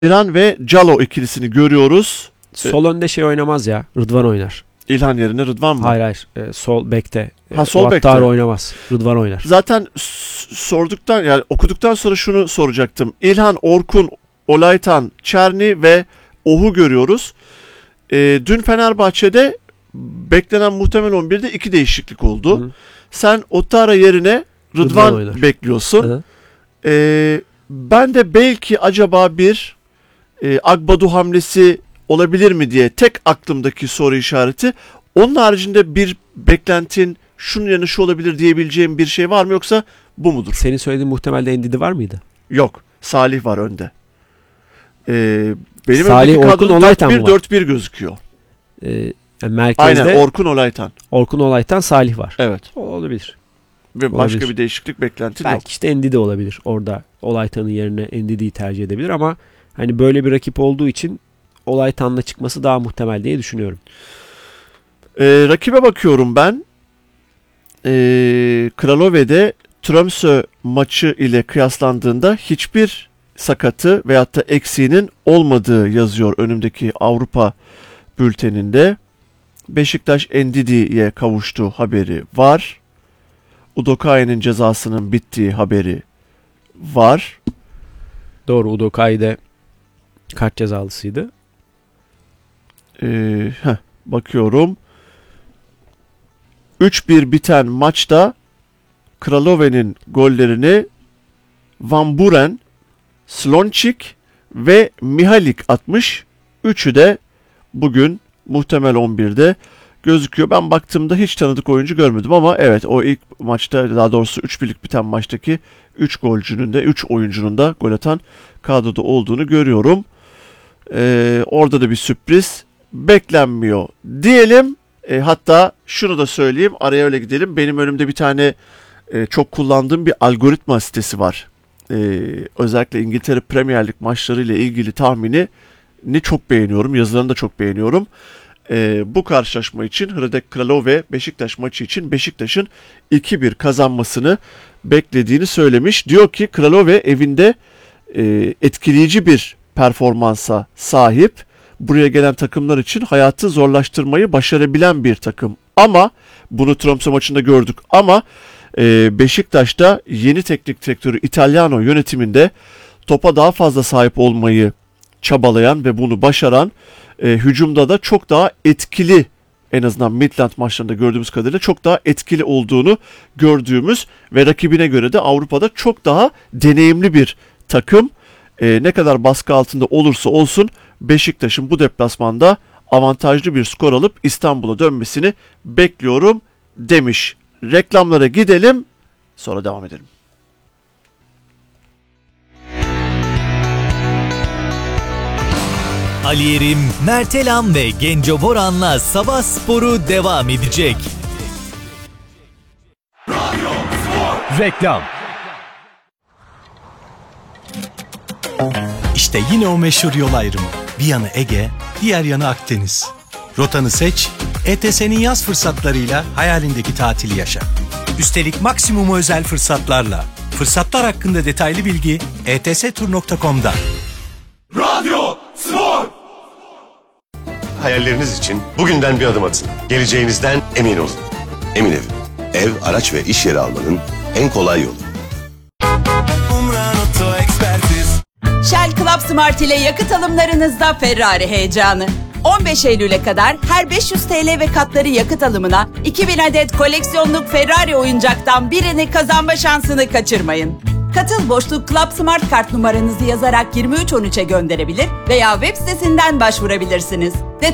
İlhan ve Calo ikilisini görüyoruz. Sol önde şey oynamaz ya. Rıdvan oynar. İlhan yerine Rıdvan mı? Hayır. Sol bekte. Sol bekte. Vattar oynamaz. Rıdvan oynar. Zaten okuduktan sonra şunu soracaktım. İlhan, Orkun, Olaytan, Çerni ve Oh'u görüyoruz. Dün Fenerbahçe'de beklenen muhtemel 11'de 2 değişiklik oldu. Hı. Sen Ottara yerine Rıdvan bekliyorsun. Ben de belki acaba bir Agbadu hamlesi olabilir mi diye tek aklımdaki soru işareti. Onun haricinde bir beklentin şunun yerine şu olabilir diyebileceğim bir şey var mı, yoksa bu mudur? Senin söylediğin muhtemelde Ndidi var mıydı? Yok. Salih var önde. Benim Salih, Orkun, Olaytan mı var? 4-1 gözüküyor. Merkezde Aynen, Orkun, Olaytan. Orkun, Olaytan, Salih var. Evet. Olabilir. Ve başka bir değişiklik beklentin yok. Belki işte Ndidi olabilir. Orada Olaytan'ın yerine Ndidi'yi tercih edebilir ama hani böyle bir rakip olduğu için Olaytan'la çıkması daha muhtemel diye düşünüyorum. Rakibe bakıyorum ben. Kralove'de Tromsø maçı ile kıyaslandığında hiçbir sakatı veyahut da eksiğinin olmadığı yazıyor önümdeki Avrupa bülteninde. Beşiktaş Ndidi'ye kavuştuğu haberi var. Udokai'nin cezasının bittiği haberi var. Doğru, Udokai de kart cezalısıydı. Bakıyorum. 3-1 biten maçta Kralove'nin gollerini Van Buren, Slončik ve Mihalik atmış. Üçü de bugün muhtemel 11'de gözüküyor. Ben baktığımda hiç tanıdık oyuncu görmedim ama evet, o ilk maçta, daha doğrusu 3-1'lik biten maçtaki 3 oyuncunun da gol atan kadroda olduğunu görüyorum. Orada da bir sürpriz beklenmiyor diyelim. Hatta şunu da söyleyeyim, araya öyle gidelim. Benim önümde bir tane çok kullandığım bir algoritma sitesi var. Özellikle İngiltere Premier Lig maçlarıyla ilgili tahminini çok beğeniyorum. Yazılarını da çok beğeniyorum. Bu karşılaşma için Hradec Kralove Beşiktaş maçı için Beşiktaş'ın 2-1 kazanmasını beklediğini söylemiş. Diyor ki Kralove evinde etkileyici bir performansa sahip. Buraya gelen takımlar için hayatı zorlaştırmayı başarabilen bir takım. Ama bunu Tromsø maçında gördük. Ama Beşiktaş'ta yeni teknik direktörü Italiano yönetiminde topa daha fazla sahip olmayı çabalayan ve bunu başaran, hücumda da çok daha etkili, en azından Midland maçlarında gördüğümüz kadarıyla çok daha etkili olduğunu gördüğümüz ve rakibine göre de Avrupa'da çok daha deneyimli bir takım. Ne kadar baskı altında olursa olsun Beşiktaş'ın bu deplasmanda avantajlı bir skor alıp İstanbul'a dönmesini bekliyorum demiş. Reklamlara gidelim, sonra devam edelim. Ali Yerim, Mert Elam ve Genco Boran'la Sabah Sporu devam edecek. Reklam. İşte yine o meşhur yol ayrımı. Bir yanı Ege, diğer yanı Akdeniz. Rotanı seç, ETS'nin yaz fırsatlarıyla hayalindeki tatili yaşa. Üstelik maksimum özel fırsatlarla. Fırsatlar hakkında detaylı bilgi etstur.com'da. Radyo Spor! Hayalleriniz için bugünden bir adım atın. Geleceğinizden emin olun. Emin Ev, araç ve iş yeri almanın en kolay yolu. Shell Club Smart ile yakıt alımlarınızda Ferrari heyecanı. 15 Eylül'e kadar her 500 TL ve katları yakıt alımına 2000 adet koleksiyonluk Ferrari oyuncaktan birini kazanma şansını kaçırmayın. Katıl boşluk Club Smart kart numaranızı yazarak 2313'e gönderebilir veya web sitesinden başvurabilirsiniz.